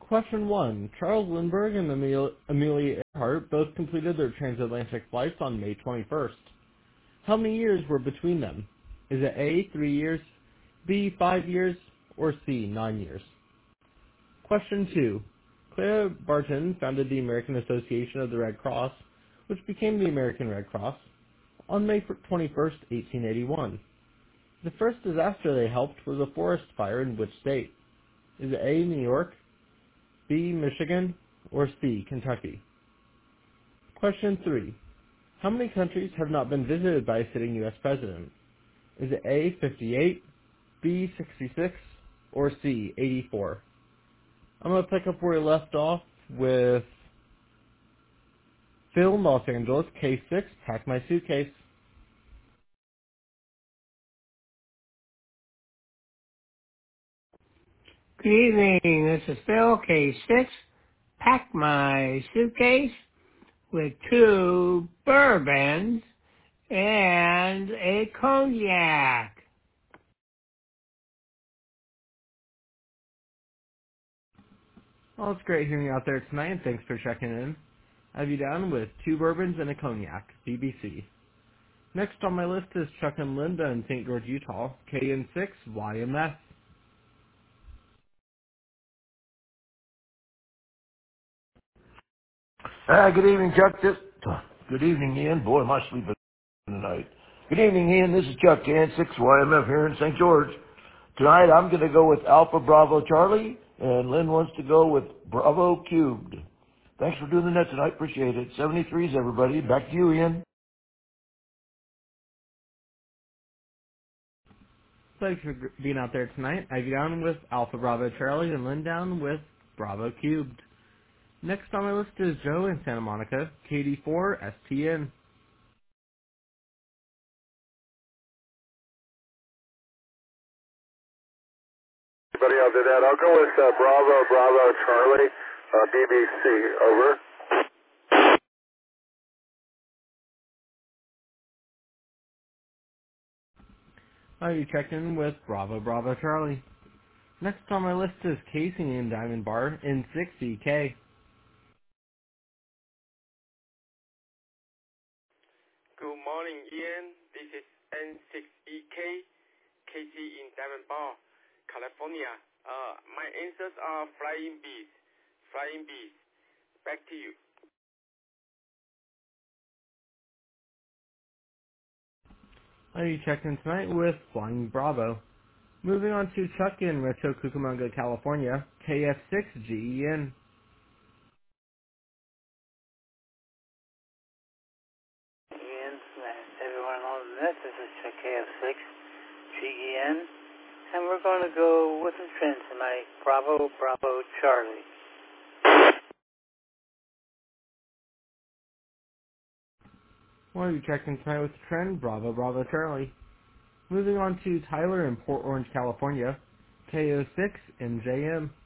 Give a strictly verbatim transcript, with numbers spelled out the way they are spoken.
Question one. Charles Lindbergh and Emil- Amelia Earhart both completed their transatlantic flights on May twenty-first. How many years were between them? Is it A, three years, B, five years, or C, nine years? Question two. Clara Barton founded the American Association of the Red Cross, which became the American Red Cross, on May twenty-first, eighteen eighty-one. The first disaster they helped was a forest fire in which state? Is it A, New York, B, Michigan, or C, Kentucky? Question three. How many countries have not been visited by a sitting U S president? Is it A, fifty-eight, B, sixty-six, or C, eighty-four? I'm going to pick up where we left off with Phil, Los Angeles, K six, pack my suitcase. Good evening, this is Phil, K six. Pack my suitcase with two bourbons and a cognac. Well, it's great hearing you out there tonight, and thanks for checking in. I have you down with two bourbons and a cognac, B B C. Next on my list is Chuck and Linda in Saint George, Utah, K N six, Y M S. Ah, good evening, Chuck. This, good evening, Ian. Boy, am I sleeping tonight. Good evening, Ian. This is Chuck, K N six Y M F here in Saint George. Tonight, I'm going to go with Alpha Bravo Charlie, and Lynn wants to go with Bravo Cubed. Thanks for doing the net tonight. Appreciate it. seventy-threes, everybody. Back to you, Ian. Thanks for gr- being out there tonight. I have you down with Alpha Bravo Charlie and Lynn down with Bravo Cubed. Next on my list is Joe in Santa Monica, K D four S T N. Everybody, I'll do that. I'll go with uh, Bravo, Bravo, Charlie, uh, B B C. Over. I have you checked in with Bravo Bravo Charlie. Next on my list is Casey in Diamond Bar in six E K. Good morning, Ian. This is N six E K, K C in Diamond Bar, California. Uh, my answers are Flying Bees. Flying Bees. Back to you. I have you checked in tonight with Flying Bravo. Moving on to Chuck in Rancho Cucamonga, California, K F six G E N. Ian, everyone on the net, this is Chuck K F six G E N, and we're going to go with the trend tonight, Bravo, Bravo, Charlie. Well, you checked in tonight with the trend, Bravo Bravo Charlie. Moving on to Tyler in Port Orange, California, K O six M J M.